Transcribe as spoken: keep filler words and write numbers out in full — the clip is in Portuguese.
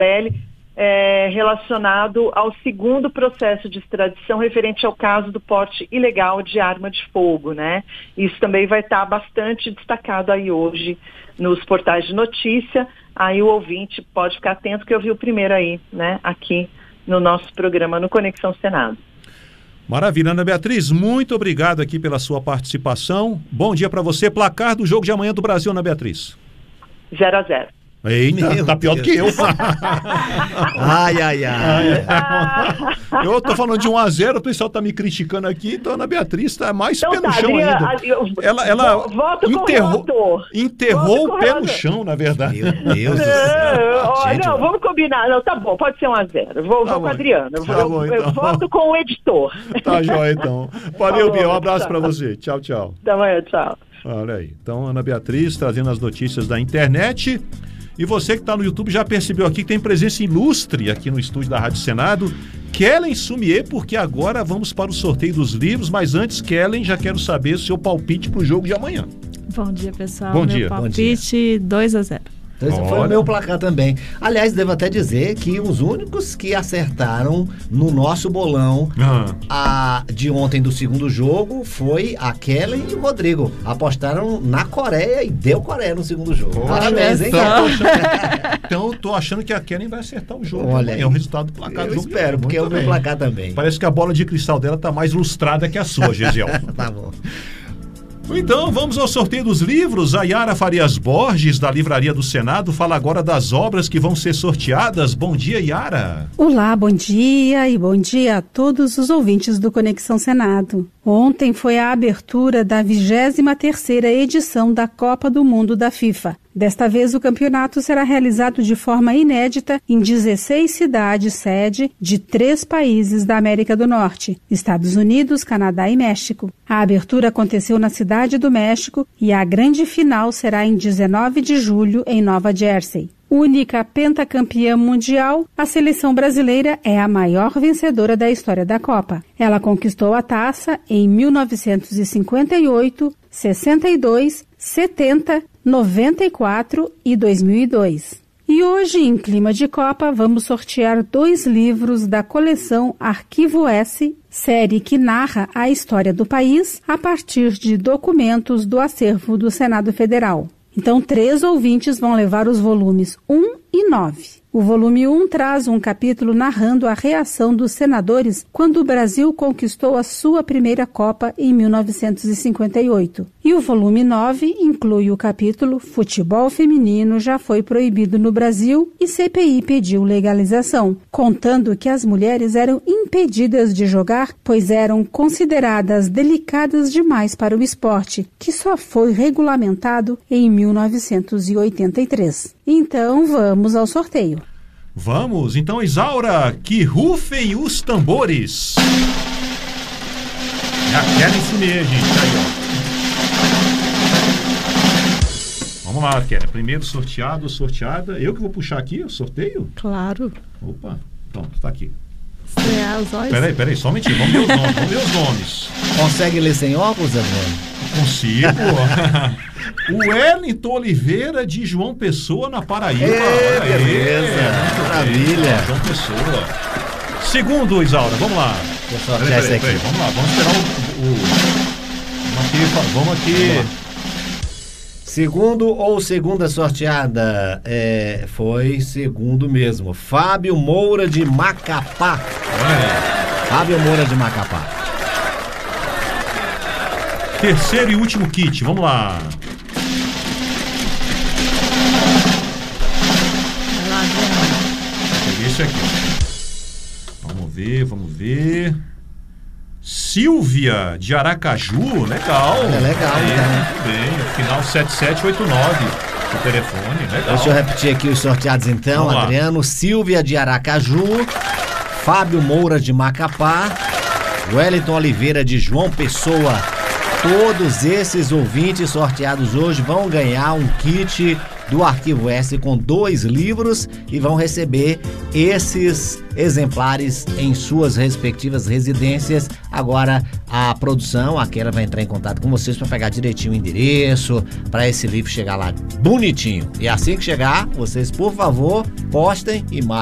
L, é, relacionado ao segundo processo de extradição referente ao caso do porte ilegal de arma de fogo, né? Isso também vai estar bastante destacado aí hoje nos portais de notícia. Aí o ouvinte pode ficar atento que eu vi o primeiro aí, né? Aqui no nosso programa no Conexão Senado. Maravilha, Ana Beatriz, muito obrigado aqui pela sua participação. Bom dia para você. Placar do jogo de amanhã do Brasil, Ana Beatriz. zero a zero. Eita, Meu tá pior Deus. do que eu. ai, ai, ai. Eu tô falando de um a zero, o pessoal tá me criticando aqui, então a Ana Beatriz tá mais então, pé no tá, chão ainda. A, eu, ela ela voto enterrou, enterrou voto o pé no chão, na verdade. Meu Deus do céu. Gente, não, vamos combinar. Não, tá bom, pode ser um a zero. Vou, tá vou com a Adriana. Eu, tá bom, então. eu voto com o editor. Tá jóia, então. Valeu, tá Bia. Um abraço para você. Tchau, tchau. Até amanhã, tchau. Olha aí. Então, Ana Beatriz trazendo as notícias da internet. E você que está no YouTube já percebeu aqui que tem presença ilustre aqui no estúdio da Rádio Senado, Kellen Sumier, porque agora vamos para o sorteio dos livros, mas antes, Kellen, já quero saber o seu palpite para o jogo de amanhã. Bom dia, pessoal. Bom Meu dia. palpite dois a zero. Então, foi o meu placar também. Aliás, devo até dizer que os únicos que acertaram no nosso bolão ah. a, de ontem do segundo jogo foi a Kellen e o Rodrigo. Apostaram na Coreia e deu Coreia no segundo jogo. Oh, Parabéns, hein? Então eu tô achando que a Kellen vai acertar o jogo. Olha, é o resultado do placar do jogo. Eu espero, porque é o meu placar também. Parece que a bola de cristal dela tá mais lustrada que a sua, Gesiel. Tá bom. Então, vamos ao sorteio dos livros. A Yara Farias Borges, da Livraria do Senado, fala agora das obras que vão ser sorteadas. Bom dia, Yara. Olá, bom dia e bom dia a todos os ouvintes do Conexão Senado. Ontem foi a abertura da vigésima terceira edição da Copa do Mundo da FIFA. Desta vez, o campeonato será realizado de forma inédita em dezesseis cidades sede de três países da América do Norte, Estados Unidos, Canadá e México. A abertura aconteceu na Cidade do México e a grande final será em dezenove de julho em Nova Jersey. Única pentacampeã mundial, a seleção brasileira é a maior vencedora da história da Copa. Ela conquistou a taça em mil novecentos e cinquenta e oito, sessenta e dois, setenta, noventa e quatro e dois mil e dois. E hoje, em clima de Copa, vamos sortear dois livros da coleção Arquivo S, série que narra a história do país a partir de documentos do acervo do Senado Federal. Então, três ouvintes vão levar os volumes um e nove. O volume um traz um capítulo narrando a reação dos senadores quando o Brasil conquistou a sua primeira Copa em mil novecentos e cinquenta e oito. E o volume nove inclui o capítulo Futebol Feminino já foi proibido no Brasil e C P I pediu legalização, contando que as mulheres eram impedidas de jogar, pois eram consideradas delicadas demais para o esporte, que só foi regulamentado em mil novecentos e oitenta e três. Então, vamos ao sorteio. Vamos, então, Isaura, que rufem os tambores. Já querem sumir, gente. Aí, ó. Vamos lá, Keren. Primeiro sorteado, sorteada. Eu que vou puxar aqui o sorteio? Claro. Opa, pronto, tá aqui. Estrear os olhos. Peraí, peraí, só um minutinho. Vamos ver os nomes, vamos ver os nomes. Consegue ler sem óculos, Adriano? Consigo. O Wellington Oliveira de João Pessoa, na Paraíba. É, beleza. Maravilha. João Pessoa. Segundo, Isaura, vamos lá. Peraí, peraí, peraí, peraí, vamos lá, vamos esperar o... o... Vamos aqui, vamos aqui. Vamos lá. Segundo ou segunda sorteada? É, foi segundo mesmo. Fábio Moura de Macapá. É. Fábio Moura de Macapá. Terceiro e último kit, vamos lá. Peguei esse aqui. Vamos ver, vamos ver. Silvia de Aracaju, legal. É legal, é, né? Muito bem, final sete sete oito nove, o telefone, legal. Deixa eu repetir aqui os sorteados então, Vamos Adriano. Lá. Silvia de Aracaju, Fábio Moura de Macapá, Wellington Oliveira de João Pessoa. Todos esses ouvintes sorteados hoje vão ganhar um kit do Arquivo S com dois livros e vão receber esses exemplares em suas respectivas residências. Agora a produção, a Keila vai entrar em contato com vocês para pegar direitinho o endereço, para esse livro chegar lá bonitinho. E assim que chegar, vocês, por favor, postem e marquem.